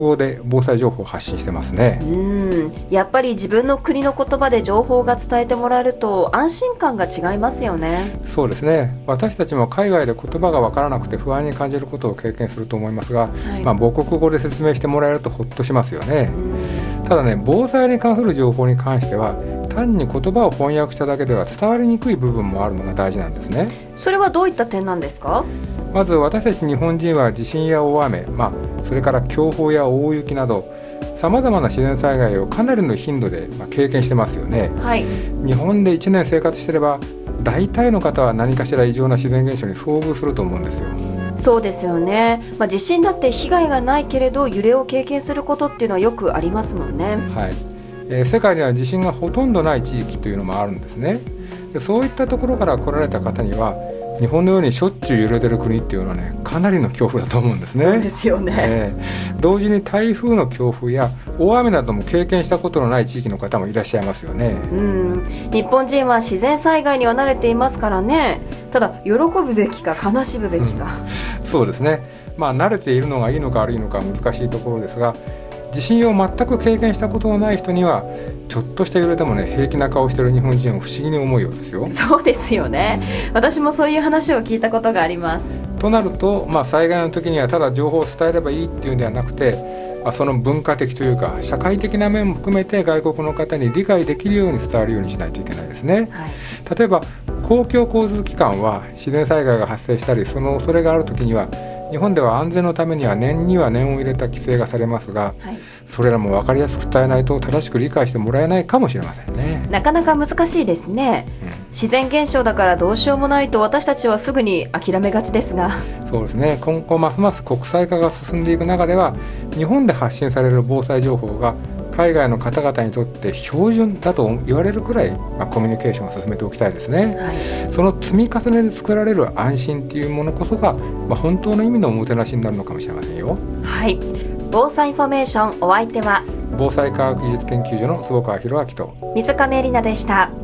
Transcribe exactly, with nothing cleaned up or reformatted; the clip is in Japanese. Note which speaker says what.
Speaker 1: 語で防災情報を発信してますね。
Speaker 2: うん、やっぱり自分の国の言葉で情報が伝えてもらえると安心感が違いますよね。
Speaker 1: そうですね。私たちも海外で言葉が分からなくて不安に感じることを経験すると思いますが、はい、まあ、母国語で説明してもらえるとほっとしますよね。ただね、防災に関する情報に関しては単に言葉を翻訳しただけでは伝わりにくい部分もあるのが大事なんですね。
Speaker 2: それはどういった点なんですか？
Speaker 1: まず私たち日本人は地震や大雨、まあ、それから強風や大雪などさまざまな自然災害をかなりの頻度で経験してますよね。
Speaker 2: はい、
Speaker 1: 日本でいちねん生活してれば大体の方は何かしら異常な自然現象に遭遇すると思うんですよ。
Speaker 2: そうですよね、まあ、地震だって被害がないけれど揺れを経験することっていうのはよくありますもんね。
Speaker 1: はい、えー、世界には地震がほとんどない地域というのもあるんですね。でそういったところから来られた方には日本のようにしょっちゅう揺れてる国っていうのはね、かなりの恐怖だと思うんですね。
Speaker 2: そうですよね、
Speaker 1: えー、同時に台風の強風や大雨なども経験したことのない地域の方もいらっしゃいますよね。
Speaker 2: うん、日本人は自然災害には慣れていますからね。ただ喜ぶべきか悲しむべきか、
Speaker 1: うん、そうですね。まあ慣れているのがいいのか悪いのか難しいところですが、地震を全く経験したことのない人にはちょっとした揺れでもね平気な顔している日本人を不思議に思うようですよ。
Speaker 2: そうですよね、うん、私もそういう話を聞いたことがあります。
Speaker 1: となると、まあ、災害の時にはただ情報を伝えればいいっていうんではなくて、まあ、その文化的というか社会的な面も含めて外国の方に理解できるように伝わるようにしないといけないですね。はい、例えば公共交通機関は自然災害が発生したりその恐れがある時には日本では安全のためには念には念を入れた規制がされますが、はい、それらも分かりやすく伝えないと正しく理解してもらえないかもしれませんね。
Speaker 2: なかなか難しいですね、うん、自然現象だからどうしようもないと私たちはすぐに諦めがちですが。
Speaker 1: そうですね。今後ますます国際化が進んでいく中では日本で発信される防災情報が海外の方々にとって標準だと言われるくらい、まあ、コミュニケーションを進めておきたいですね。はい、その積み重ねで作られる安心っていうものこそが、まあ、本当の意味のおもてなしになるのかもしれませんよ。
Speaker 2: はい、防災インフォメーションお相手は
Speaker 1: 防災科学技術研究所の坪川博明と
Speaker 2: 水上絵里奈でした。